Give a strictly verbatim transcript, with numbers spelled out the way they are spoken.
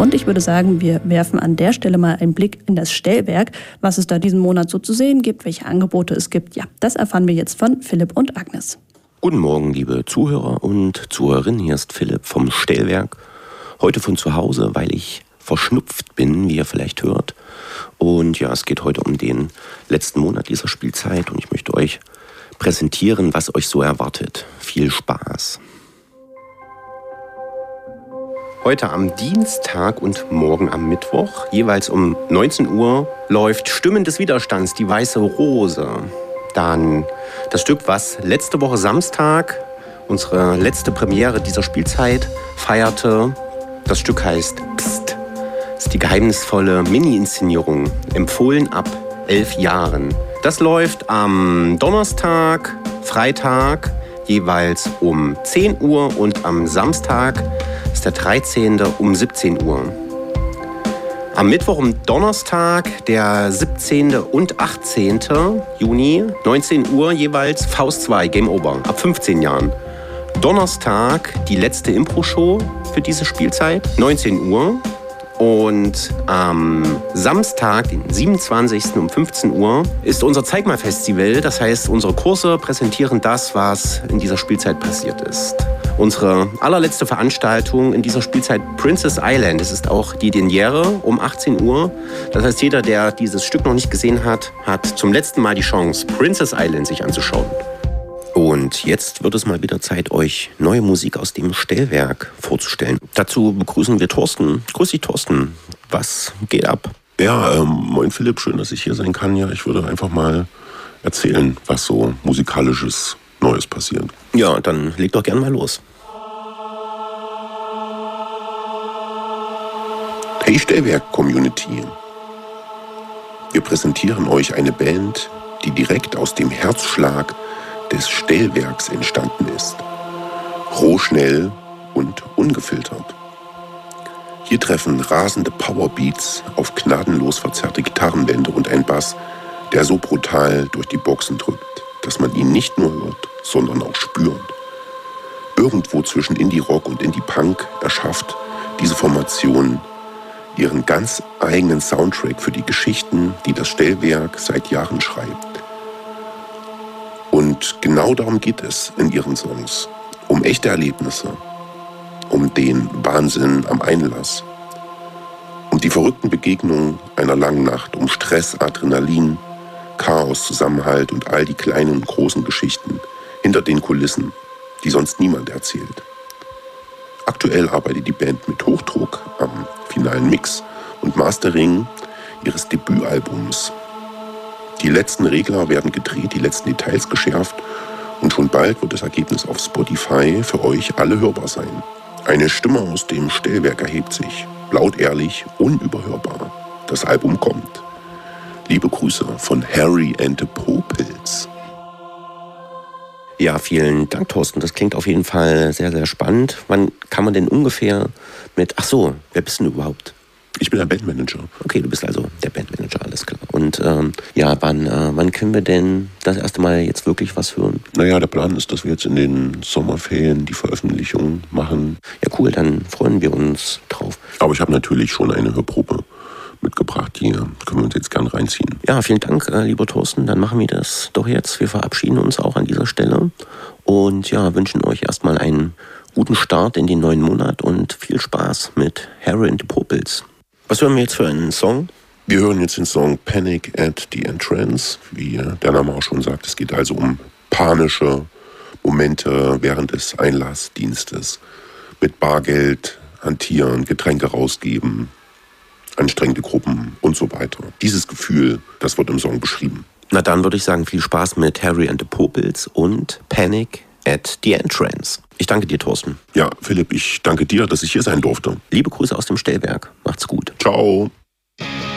Und ich würde sagen, wir werfen an der Stelle mal einen Blick in das Stellwerk, was es da diesen Monat so zu sehen gibt, welche Angebote es gibt. Ja, das erfahren wir jetzt von Philipp und Agnes. Guten Morgen, liebe Zuhörer und Zuhörerinnen. Hier ist Philipp vom Stellwerk. Heute von zu Hause, weil ich verschnupft bin, wie ihr vielleicht hört. Und ja, es geht heute um den letzten Monat dieser Spielzeit und ich möchte euch präsentieren, was euch so erwartet. Viel Spaß! Heute am Dienstag und morgen am Mittwoch, jeweils um neunzehn Uhr, läuft Stimmen des Widerstands, die Weiße Rose. Dann das Stück, was letzte Woche Samstag, unsere letzte Premiere dieser Spielzeit, feierte. Das Stück heißt Psst. Das ist die geheimnisvolle Mini-Inszenierung, empfohlen ab elf Jahren. Das läuft am Donnerstag, Freitag, jeweils um zehn Uhr und am Samstag ist der dreizehnte um siebzehn Uhr. Am Mittwoch und Donnerstag, der siebzehnte und achtzehnte Juni, neunzehn Uhr jeweils Faust zwei, Game Over, ab fünfzehn Jahren. Donnerstag die letzte Impro-Show für diese Spielzeit, neunzehn Uhr. Und am Samstag, den siebenundzwanzigsten um fünfzehn Uhr, ist unser Zeig-mal-Festival. Das heißt, unsere Kurse präsentieren das, was in dieser Spielzeit passiert ist. Unsere allerletzte Veranstaltung in dieser Spielzeit, Princess Island. Es ist auch die Derniere um achtzehn Uhr. Das heißt, jeder, der dieses Stück noch nicht gesehen hat, hat zum letzten Mal die Chance, Princess Island sich anzuschauen. Und jetzt wird es mal wieder Zeit, euch neue Musik aus dem Stellwerk vorzustellen. Dazu begrüßen wir Thorsten. Grüß dich, Thorsten. Was geht ab? Ja, ähm, moin Philipp, schön, dass ich hier sein kann. Ja, ich würde einfach mal erzählen, was so musikalisches Neues passiert. Ja, dann leg doch gern mal los. Hey Stellwerk-Community. Wir präsentieren euch eine Band, die direkt aus dem Herzschlag des Stellwerks entstanden ist. Rohschnell und ungefiltert. Hier treffen rasende Powerbeats auf gnadenlos verzerrte Gitarrenbände und ein Bass, der so brutal durch die Boxen drückt, dass man ihn nicht nur hört, sondern auch spürt. Irgendwo zwischen Indie-Rock und Indie-Punk erschafft diese Formation ihren ganz eigenen Soundtrack für die Geschichten, die das Stellwerk seit Jahren schreibt. Und genau darum geht es in ihren Songs. Um echte Erlebnisse, um den Wahnsinn am Einlass, um die verrückten Begegnungen einer langen Nacht, um Stress, Adrenalin, Chaos, Zusammenhalt und all die kleinen und großen Geschichten hinter den Kulissen, die sonst niemand erzählt. Aktuell arbeitet die Band mit Hochdruck am finalen Mix und Mastering ihres Debütalbums. Die letzten Regler werden gedreht, die letzten Details geschärft und schon bald wird das Ergebnis auf Spotify für euch alle hörbar sein. Eine Stimme aus dem Stellwerk erhebt sich, laut, ehrlich, unüberhörbar. Das Album kommt. Liebe Grüße von Harry and the Popels. Ja, vielen Dank, Thorsten. Das klingt auf jeden Fall sehr, sehr spannend. Wann kann man denn ungefähr mit... Ach so, wer bist denn du überhaupt? Ich bin der Bandmanager. Okay, du bist also der Bandmanager, alles klar. Und ähm, ja, wann, äh, wann können wir denn das erste Mal jetzt wirklich was hören? Naja, der Plan ist, dass wir jetzt in den Sommerferien die Veröffentlichung machen. Ja, cool, dann freuen wir uns drauf. Aber ich habe natürlich schon eine Hörprobe mitgebracht, die können wir uns jetzt gern reinziehen. Ja, vielen Dank, äh, lieber Thorsten. Dann machen wir das doch jetzt. Wir verabschieden uns auch an dieser Stelle und ja, wünschen euch erstmal einen guten Start in den neuen Monat und viel Spaß mit Harry and the Popels. Was hören wir jetzt für einen Song? Wir hören jetzt den Song Panic at the Entrance. Wie der Name auch schon sagt, es geht also um panische Momente während des Einlassdienstes. Mit Bargeld hantieren, Getränke rausgeben, anstrengende Gruppen und so weiter. Dieses Gefühl, das wird im Song beschrieben. Na dann würde ich sagen, viel Spaß mit Harry and the Popels und Panic at the Entrance. Ich danke dir, Thorsten. Ja, Philipp, ich danke dir, dass ich hier sein durfte. Liebe Grüße aus dem Stellwerk. Macht's gut. Ciao.